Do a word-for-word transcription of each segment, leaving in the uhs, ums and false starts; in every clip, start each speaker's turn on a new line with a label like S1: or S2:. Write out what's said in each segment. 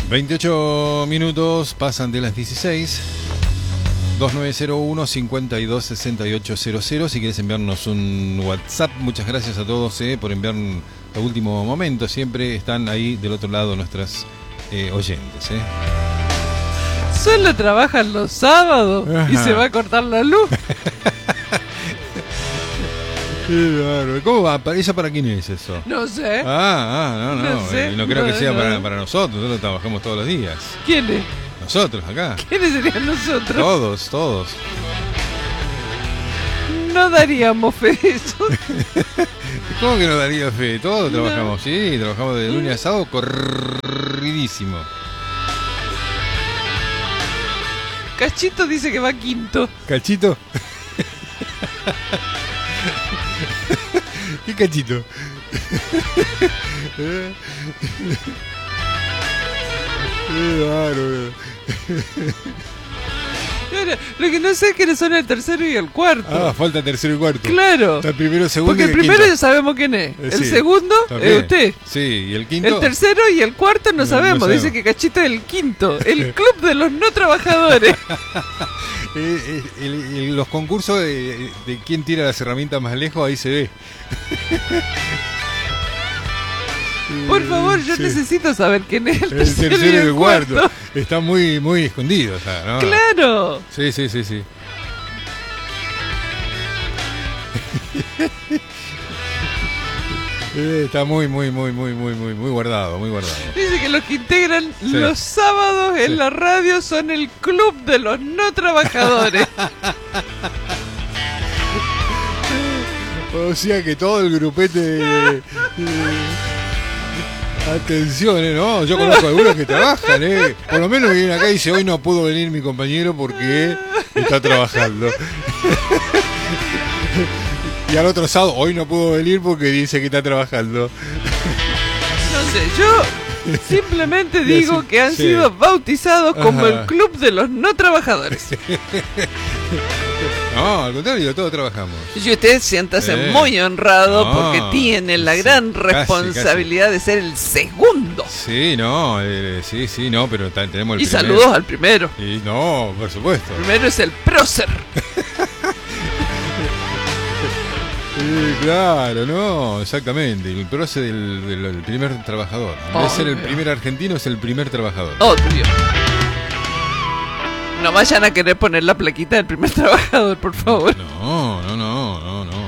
S1: veintiocho minutos pasan de las dieciséis. Dos nueve cero uno, cinco dos seis ocho cero cero. Si quieres enviarnos un WhatsApp, muchas gracias a todos eh, por enviar a último momento. Siempre están ahí del otro lado nuestras eh, oyentes. Eh.
S2: Solo trabajan los sábados. Ajá. Y se va a cortar la luz.
S1: ¿Cómo va? ¿Eso para quién es eso?
S2: No sé.
S1: Ah, ah no, no. No, sé, no creo no, que sea no. Para, para nosotros. Nosotros trabajamos todos los días.
S2: ¿Quién es?
S1: Nosotros, acá.
S2: ¿Quiénes serían nosotros?
S1: Todos, todos.
S2: No daríamos fe de eso.
S1: ¿Cómo que no daría fe? Todos no. trabajamos, sí, trabajamos de lunes a sábado corridísimo.
S2: Cachito dice que va quinto.
S1: ¿Cachito? ¿Qué cachito? ¿Eh? Qué bárbaro.
S2: Lo que no sé es quiénes son el tercero y el cuarto.
S1: Ah, falta tercero y cuarto.
S2: Claro.
S1: Está el primero, segundo.
S2: Porque el primero ya sabemos quién es. Eh, el sí, segundo también. Es usted.
S1: Sí, y el quinto.
S2: El tercero y el cuarto no, no sabemos. No sabemos. Dice que Cachito es el quinto. El club de los no trabajadores.
S1: eh, el, el, el, los concursos de, de quién tira las herramientas más lejos, ahí se ve.
S2: Por favor, yo sí. necesito saber quién es el,
S1: el
S2: tercero,
S1: tercero y el,
S2: y el cuarto.
S1: cuarto. Está muy muy escondido, o sea, ¿no?
S2: ¡Claro!
S1: Sí, sí, sí, sí. Está muy, muy, muy, muy, muy, muy, muy guardado, muy guardado.
S2: Dice que los que integran sí. los sábados en sí. la radio son el club de los no trabajadores.
S1: O sea que todo el grupete de, de, atención, ¿eh? ¿No? Yo conozco algunos que trabajan, ¿eh? Por lo menos vienen acá y dice, hoy no pudo venir mi compañero porque está trabajando. Y al otro sábado, hoy no pudo venir porque dice que está trabajando.
S2: No sé, yo simplemente digo que han sí. sido bautizados como Ajá. el club de los no trabajadores.
S1: No, al contrario, todos trabajamos.
S2: Y usted siéntase eh. muy honrado no, porque tiene la sí, gran responsabilidad casi, casi. de ser el segundo.
S1: Sí, no, eh, sí, sí, no, pero tenemos el
S2: y
S1: primero.
S2: Saludos al primero.
S1: Y no, por supuesto.
S2: El primero es el prócer.
S1: Sí, claro, no, exactamente. El prócer del, del, del primer trabajador. En vez de ser el primer argentino, es el primer trabajador.
S2: Obvio. No vayan a querer poner la plaquita del primer trabajador, por favor.
S1: No, no, no, no, no.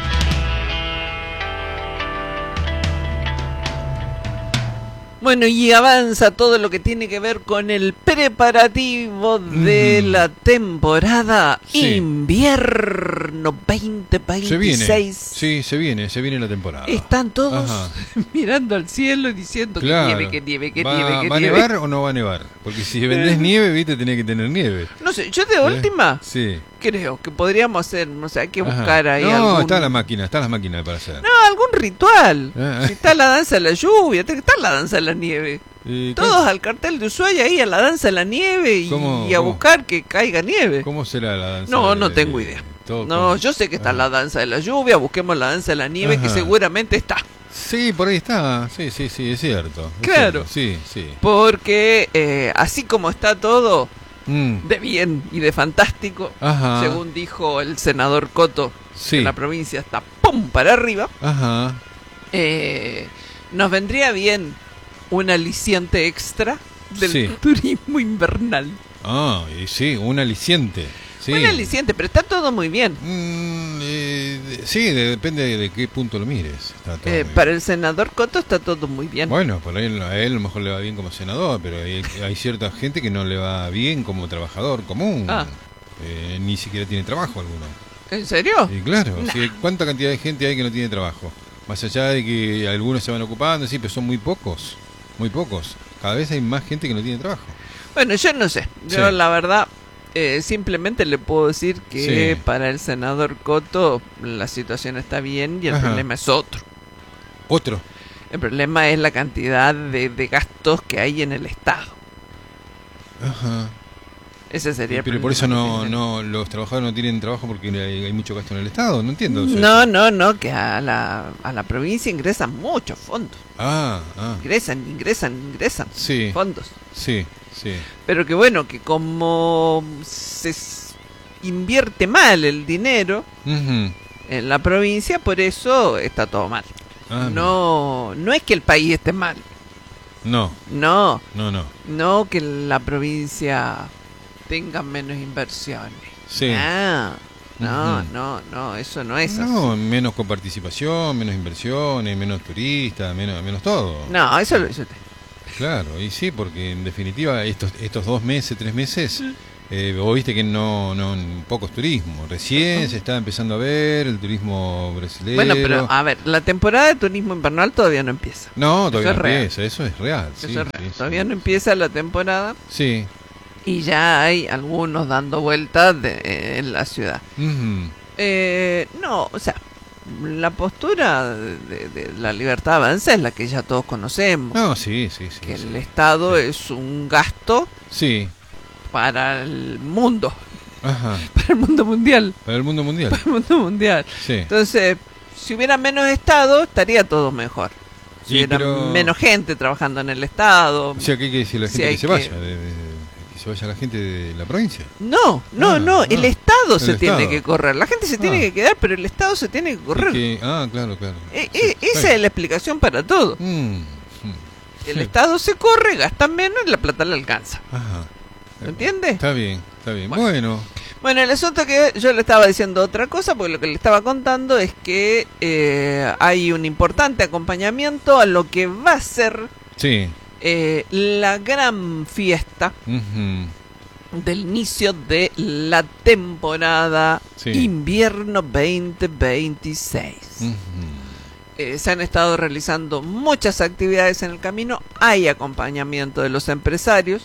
S2: Bueno, y avanza todo lo que tiene que ver con el preparativo de mm. la temporada sí. invierno veinte veintiséis.
S1: Se viene, sí, se viene, se viene la temporada.
S2: Están todos Ajá. mirando al cielo y diciendo
S1: claro.
S2: que nieve, que nieve, que
S1: ¿Va,
S2: nieve, que
S1: ¿Va
S2: nieve.
S1: a nevar o no va a nevar? Porque si vendés nieve, viste, tenés que tener nieve.
S2: No sé, yo de última
S1: sí.
S2: creo que podríamos hacer, no sé, hay que
S1: Ajá.
S2: buscar ahí
S1: no,
S2: algún...
S1: No, está la máquina, está la máquina para hacer.
S2: No, algún ritual. Ah. Si está la danza de la lluvia, tiene que estar la danza de la nieve. Todos al cartel de Ushuaia ahí a la danza de la nieve y, y a
S1: ¿cómo?
S2: buscar que caiga nieve.
S1: ¿Cómo será la danza?
S2: No,
S1: de,
S2: no tengo idea. No, como... yo sé que está ah. la danza de la lluvia, busquemos la danza de la nieve Ajá. que seguramente está.
S1: Sí, por ahí está. Sí, sí, sí, es cierto. Es
S2: claro.
S1: Cierto. Sí, sí.
S2: Porque eh, así como está todo mm. de bien y de fantástico,
S1: Ajá.
S2: según dijo el senador Coto,
S1: sí.
S2: que la provincia está pum para arriba,
S1: Ajá.
S2: Eh, nos vendría bien un aliciente extra del
S1: sí.
S2: turismo invernal.
S1: Ah, y sí, un aliciente. Sí.
S2: Un aliciente, pero está todo muy bien.
S1: Mm, eh, sí, de, depende de, de qué punto lo mires. Está todo
S2: eh, para el senador Coto está todo muy bien.
S1: Bueno, por ahí a él a lo mejor le va bien como senador, pero hay, hay cierta gente que no le va bien como trabajador común.
S2: Ah.
S1: Eh, ni siquiera tiene trabajo alguno.
S2: ¿En serio?
S1: Sí, claro.
S2: Nah.
S1: Sí, ¿cuánta cantidad de gente hay que no tiene trabajo? Más allá de que algunos se van ocupando, sí, pero son muy pocos. Muy pocos. Cada vez hay más gente que no tiene trabajo.
S2: Bueno, yo no sé. Yo sí. la verdad eh, simplemente le puedo decir que
S1: sí.
S2: para el senador Coto la situación está bien y el
S1: Ajá.
S2: problema es otro.
S1: ¿Otro?
S2: El problema es la cantidad de, de gastos que hay en el Estado.
S1: Ajá.
S2: Ese sería el
S1: Pero por eso
S2: problema que
S1: no,
S2: tienen.
S1: no los trabajadores no tienen trabajo porque hay, hay mucho gasto en el Estado, no entiendo. O sea,
S2: No, no, no, que a la, a la provincia ingresan muchos fondos.
S1: Ah, ah,
S2: Ingresan, ingresan, ingresan
S1: sí,
S2: fondos.
S1: sí, sí.
S2: Pero que bueno, que como se s- invierte mal el dinero
S1: Ujú.
S2: en la provincia, por eso está todo mal.
S1: Ah,
S2: No, no es que el país esté mal.
S1: no,
S2: No,
S1: no, no.
S2: no que la provincia tenga menos inversiones.
S1: Sí.
S2: Ah, no,
S1: Ujú.
S2: no, no, eso no es así.
S1: No, menos coparticipación, menos inversiones, menos turistas, menos, menos todo.
S2: No, eso lo dice usted.
S1: Claro, y sí, porque en definitiva estos estos dos meses, tres meses, eh, vos viste que no, no, pocos turismo. Recién se está empezando a ver el turismo brasileño.
S2: Bueno, pero a ver, la temporada de turismo invernal todavía no empieza.
S1: No, todavía
S2: eso es
S1: no
S2: real.
S1: empieza, eso es real.
S2: Eso
S1: sí,
S2: es real.
S1: sí, sí.
S2: Todavía no empieza la temporada
S1: Sí.
S2: y ya hay algunos dando vueltas de- eh, en la ciudad.
S1: Ujú.
S2: Eh, no, o sea, la postura de, de- de la libertad avanza es la que ya todos conocemos.
S1: No, sí, sí, sí.
S2: que
S1: sí.
S2: el Estado
S1: Sí.
S2: es un gasto
S1: Sí,
S2: para el mundo,
S1: ajá,
S2: para el mundo mundial,
S1: para el mundo mundial.
S2: para el mundo mundial.
S1: Sí.
S2: Entonces, si hubiera menos Estado, estaría todo mejor. Si
S1: Y
S2: hubiera
S1: pero-
S2: menos gente trabajando en el Estado.
S1: O sea, que hay que decirle a la
S2: Sí,
S1: gente
S2: hay
S1: que se
S2: que-
S1: vaya, de- de- que se vaya la gente de la provincia.
S2: No, no,
S1: Ah,
S2: no, el
S1: ah,
S2: Estado
S1: el
S2: se tiene
S1: Estado.
S2: que correr. La gente se tiene
S1: Ah.
S2: que quedar, pero el Estado se tiene que correr.
S1: Y que- ah, claro, claro.
S2: E-
S1: Sí,
S2: e-
S1: está
S2: esa
S1: bien.
S2: es la explicación para todo.
S1: Mm, mm.
S2: El
S1: Sí.
S2: Estado se corre, gasta menos y la plata le alcanza.
S1: Ajá.
S2: ¿Me entiende?
S1: Está bien, está bien.
S2: Bueno.
S1: Bueno,
S2: Bueno, el asunto que yo le estaba diciendo otra cosa, porque lo que le estaba contando es que eh, hay un importante acompañamiento a lo que va a ser
S1: sí.
S2: eh, la gran fiesta
S1: Ujú.
S2: del inicio de la temporada
S1: Sí.
S2: invierno veinte veintiséis.
S1: Ujú.
S2: Eh, se han estado realizando muchas actividades en el camino, hay acompañamiento de los empresarios,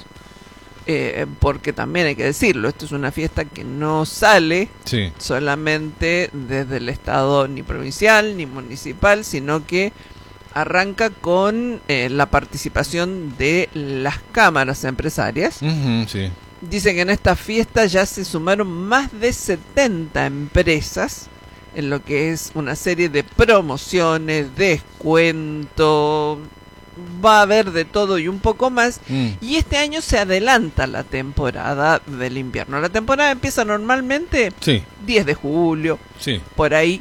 S2: eh, porque también hay que decirlo, esto es una fiesta que no sale
S1: Sí.
S2: solamente desde el estado ni provincial ni municipal, sino que arranca con eh, la participación de las cámaras empresarias.
S1: Ujú, sí.
S2: Dicen que en esta fiesta ya se sumaron más de setenta empresas en lo que es una serie de promociones, descuentos, va a haber de todo y un poco más.
S1: Mm,
S2: Y este año se adelanta la temporada del invierno. La temporada empieza normalmente
S1: sí,
S2: diez de julio,
S1: sí.
S2: por ahí,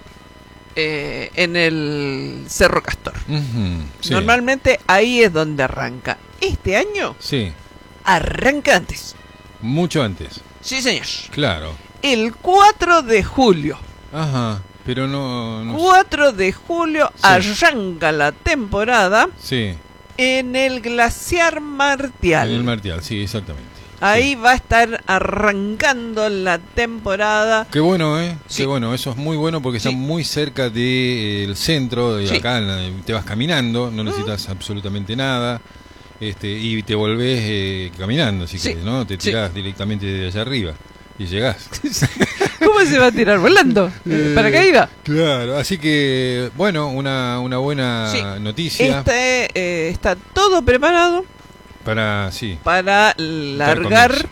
S2: eh, en el Cerro Castor.
S1: Ujú, sí.
S2: Normalmente ahí es donde arranca. Este año
S1: Sí,
S2: arranca antes.
S1: mucho antes.
S2: Sí, señor.
S1: Claro.
S2: El cuatro de julio.
S1: Ajá, pero no... no
S2: cuatro de julio
S1: Sí.
S2: arranca la temporada
S1: sí,
S2: en el Glaciar Martial.
S1: en el Martial, sí, exactamente.
S2: Ahí
S1: Sí.
S2: va a estar arrancando la temporada.
S1: Qué bueno, ¿eh?
S2: Sí.
S1: Qué bueno, eso es muy bueno porque
S2: Sí.
S1: está muy cerca del centro, de
S2: Sí.
S1: acá en la- te vas caminando, no necesitas absolutamente nada, este y te volvés eh, caminando, si
S2: Sí.
S1: querés, ¿no? Te
S2: Sí.
S1: tirás directamente de allá arriba y llegás.
S2: ¿Cómo se va a tirar? ¿Volando?
S1: Eh,
S2: ¿Para qué iba?
S1: Claro, así que, bueno, una, una buena
S2: Sí.
S1: noticia
S2: Este, eh, está todo preparado
S1: para, sí,
S2: para largar
S1: comercio.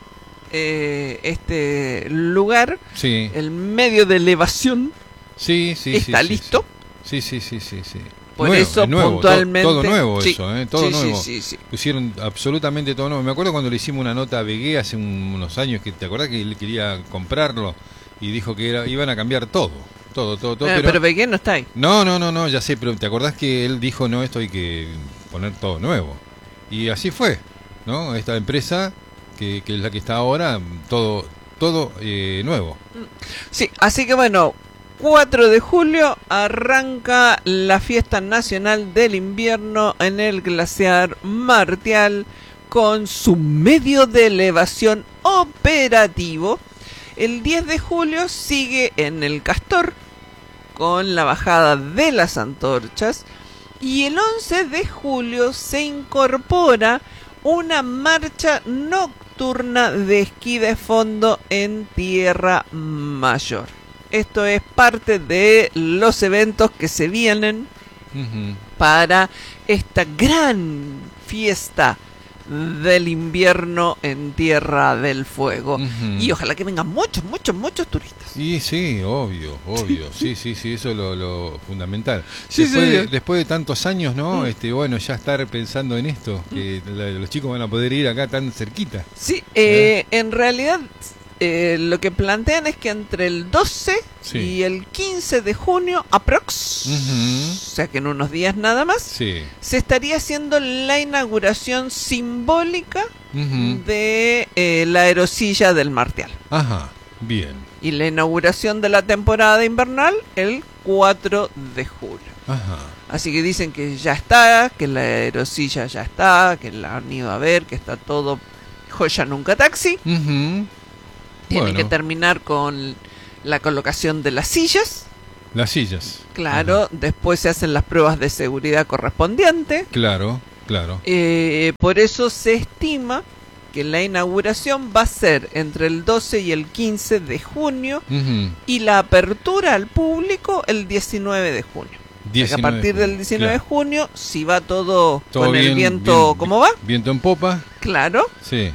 S2: eh, este lugar.
S1: sí,
S2: El medio de elevación
S1: sí, sí.
S2: está
S1: sí, sí,
S2: listo.
S1: Sí, sí, sí, sí, sí.
S2: Por
S1: Nuevo,
S2: eso
S1: es nuevo, to-
S2: puntualmente.
S1: Todo, nuevo
S2: Sí,
S1: eso, ¿eh? Todo
S2: sí,
S1: nuevo.
S2: Sí, sí, sí.
S1: Pusieron absolutamente todo nuevo. Me acuerdo cuando le hicimos una nota a Begué hace un- unos años, que te acordás que él quería comprarlo y dijo que era, iban a cambiar todo, todo, todo, todo.
S2: Eh,
S1: pero,
S2: pero Begué no está ahí.
S1: No, no, no, no, ya sé, pero te acordás que él dijo, no, esto hay que poner todo nuevo. Y así fue, ¿no? Esta empresa, que, que es la que está ahora, todo, todo eh, nuevo.
S2: Sí, así que bueno, cuatro de julio arranca la fiesta nacional del invierno en el Glaciar Martial con su medio de elevación operativo. El diez de julio sigue en el Castor con la bajada de las antorchas y el once de julio se incorpora una marcha nocturna de esquí de fondo en Tierra Mayor. Esto es parte de los eventos que se vienen
S1: Ujú.
S2: para esta gran fiesta del invierno en Tierra del Fuego.
S1: Ujú.
S2: Y ojalá que vengan muchos, muchos, muchos turistas.
S1: Y sí, obvio, obvio, sí, sí, sí, eso es lo, lo fundamental.
S2: Sí,
S1: después,
S2: sí.
S1: de, después de tantos años, ¿no?
S2: Mm.
S1: Este, bueno, ya estar pensando en esto, que la- los chicos van a poder ir acá tan cerquita.
S2: Sí, eh, en realidad eh, lo que plantean es que entre el doce
S1: Sí.
S2: y el quince de junio, aprox,
S1: Ujú.
S2: o sea que en unos días nada más,
S1: Sí.
S2: se estaría haciendo la inauguración simbólica
S1: Ujú.
S2: de eh, la aerosilla del Martial.
S1: Ajá, bien.
S2: Y la inauguración de la temporada invernal el cuatro de julio.
S1: Ajá.
S2: Así que dicen que ya está, que la aerosilla ya está, que la han ido a ver, que está todo joya nunca taxi.
S1: Ujú.
S2: Tiene
S1: Bueno.
S2: que terminar con la colocación de las sillas.
S1: Las sillas.
S2: Claro,
S1: Ajá.
S2: después se hacen las pruebas de seguridad correspondientes.
S1: Claro, claro.
S2: Eh, por eso se estima que la inauguración va a ser entre el doce y el quince de junio
S1: Ujú.
S2: y la apertura al público el diecinueve de junio. O sea que a
S1: diecinueve
S2: partir
S1: de
S2: del
S1: junio,
S2: diecinueve de
S1: claro.
S2: junio, si va todo,
S1: Todo
S2: con el
S1: bien,
S2: viento
S1: bien,
S2: como va,
S1: Viento en popa,
S2: claro,
S1: sí.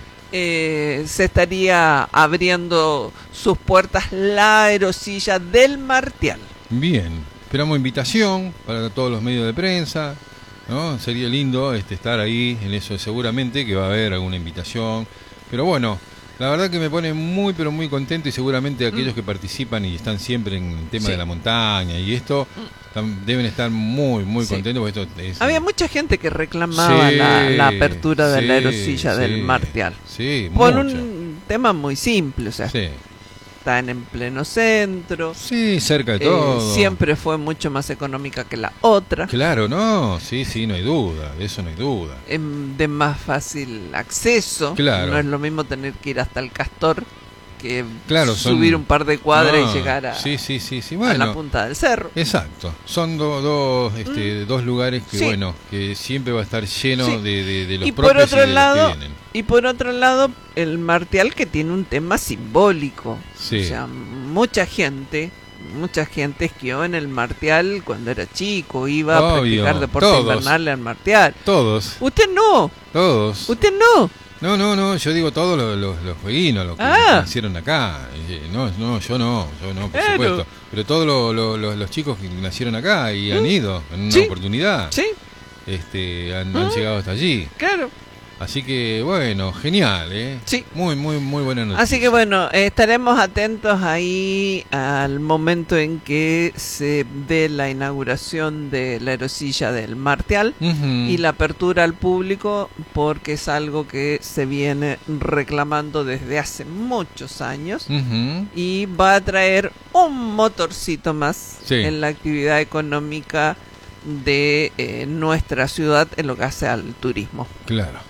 S2: eh, se estaría abriendo sus puertas la aerosilla del Martial.
S1: Bien. Esperamos invitación para todos los medios de prensa, ¿no? Sería lindo este, estar ahí en eso, seguramente que va a haber alguna invitación. Pero bueno, la verdad que me pone muy, pero muy contento y seguramente aquellos
S2: Mm.
S1: que participan y están siempre en el tema
S2: Sí.
S1: de la montaña y esto, tam- deben estar muy, muy
S2: Sí.
S1: contentos. Porque esto es,
S2: Había mucha gente que reclamaba
S1: Sí,
S2: la, la apertura de
S1: sí,
S2: la aerosilla
S1: sí,
S2: del Martial.
S1: Sí,
S2: Por
S1: mucha.
S2: un tema muy simple, o sea,
S1: Sí.
S2: están en pleno centro,
S1: Sí, cerca de
S2: eh,
S1: todo.
S2: siempre fue mucho más económica que la otra,
S1: Claro, no, sí, sí, no hay duda, de eso no hay duda.
S2: em, de más fácil acceso.
S1: Claro.
S2: No es lo mismo tener que ir hasta el Castor que
S1: Claro, son-
S2: subir un par de cuadras
S1: No,
S2: y llegar a,
S1: Sí, sí, sí, sí,
S2: a
S1: bueno.
S2: la punta del cerro.
S1: Exacto, son do- dos, este, dos lugares que
S2: Sí.
S1: bueno, que siempre va a estar lleno
S2: Sí.
S1: de, de, de los
S2: Y por
S1: propios
S2: otro
S1: y de los
S2: lado,
S1: que vienen.
S2: Y por otro lado, el Martial, que tiene un tema simbólico.
S1: Sí.
S2: O sea, mucha gente, mucha gente esquió en el Martial cuando era chico, iba a
S1: Obvio,
S2: practicar deporte
S1: todos.
S2: invernal en Martial.
S1: Todos,
S2: Usted no,
S1: todos.
S2: usted no.
S1: No, no, no, yo digo todos los, los, los jueguinos, los que
S2: Ah.
S1: nacieron acá. Eh, No, no, yo no, yo no, por
S2: Claro.
S1: supuesto. Pero todos los, los, los- los chicos que nacieron acá y han ido en una
S2: Sí.
S1: oportunidad,
S2: Sí,
S1: este, han, han
S2: Mm.
S1: llegado hasta allí.
S2: claro.
S1: Así que, bueno, genial, ¿eh?
S2: Sí.
S1: Muy, muy, muy buena noticia.
S2: Así que bueno, eh, estaremos atentos ahí al momento en que se dé la inauguración de la aerosilla del Martial.
S1: Ujú.
S2: Y la apertura al público, porque es algo que se viene reclamando desde hace muchos años
S1: Ujú.
S2: y va a traer un motorcito más
S1: Sí.
S2: en la actividad económica de eh, nuestra ciudad en lo que hace al turismo.
S1: Claro.